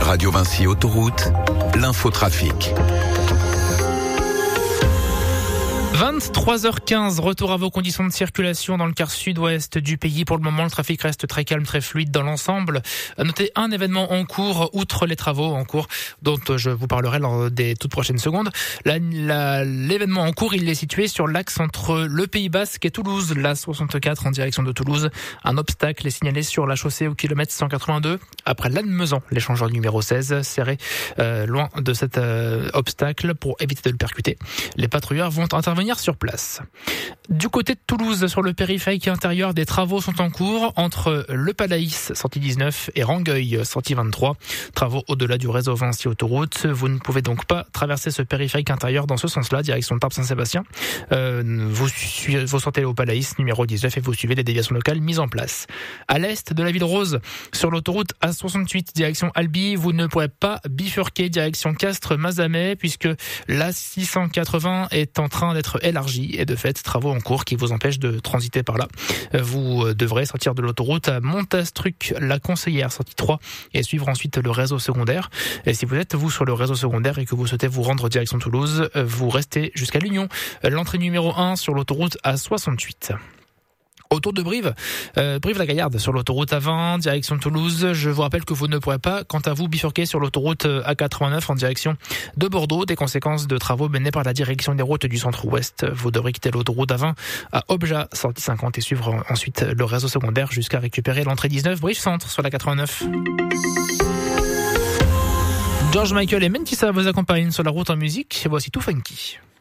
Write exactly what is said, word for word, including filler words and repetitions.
Radio Vinci Autoroute, l'infotrafic. vingt-trois heures quinze, retour à vos conditions de circulation dans le quart sud-ouest du pays. Pour le moment, le trafic reste très calme, très fluide dans l'ensemble. Notez un événement en cours, outre les travaux en cours, dont je vous parlerai dans des toutes prochaines secondes. La, la, l'événement en cours, il est situé sur l'axe entre le Pays Basque et Toulouse, l'A soixante-quatre en direction de Toulouse. Un obstacle est signalé sur la chaussée au kilomètre cent quatre-vingt-deux. Après Lannemezan, l'échangeur numéro seize, serré euh, loin de cet euh, obstacle pour éviter de le percuter. Les patrouilleurs vont intervenir sur place. Du côté de Toulouse, sur le périphérique intérieur, des travaux sont en cours entre le Palaïs, sortie dix-neuf, et Rangueil, sortie vingt-trois. Travaux au-delà du réseau Vinci Autoroute. Vous ne pouvez donc pas traverser ce périphérique intérieur dans ce sens-là, direction Tarbes-Saint-Sébastien. Euh, vous, suivez, vous sortez au Palaïs, numéro dix-neuf, et vous suivez des déviations locales mises en place. À l'est de la ville rose, sur l'autoroute A soixante-huit, direction Albi, vous ne pourrez pas bifurquer direction Castres-Mazamet, puisque l'A six cent quatre-vingts est en train d'être élargi et de fait travaux en cours qui vous empêchent de transiter par là. Vous devrez sortir de l'autoroute à Montastruc, la Conseillère, sortie trois, et suivre ensuite le réseau secondaire. Et si vous êtes vous sur le réseau secondaire et que vous souhaitez vous rendre direction Toulouse, vous restez jusqu'à l'Union, l'entrée numéro un sur l'autoroute A soixante-huit. Autour de Brive, euh, Brive-la-Gaillarde sur l'autoroute A vingt, direction Toulouse. Je vous rappelle que vous ne pourrez pas, quant à vous, bifurquer sur l'autoroute A quatre-vingt-neuf en direction de Bordeaux, des conséquences de travaux menés par la direction des routes du centre-ouest. Vous devrez quitter l'autoroute A vingt à Objat, sortie cinquante, et suivre ensuite le réseau secondaire jusqu'à récupérer l'entrée dix-neuf, Brive-Centre sur la quatre-vingt-neuf. George Michael et Mentissa vous accompagnent sur la route en musique. Voici tout funky.